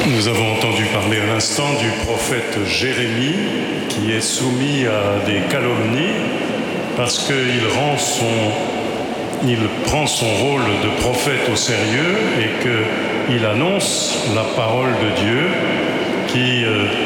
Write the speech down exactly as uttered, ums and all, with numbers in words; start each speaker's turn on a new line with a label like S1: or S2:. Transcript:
S1: Nous avons entendu parler à l'instant du prophète Jérémie qui est soumis à des calomnies parce qu'il rend son, il prend son rôle de prophète au sérieux et qu'il annonce la parole de Dieu qui euh,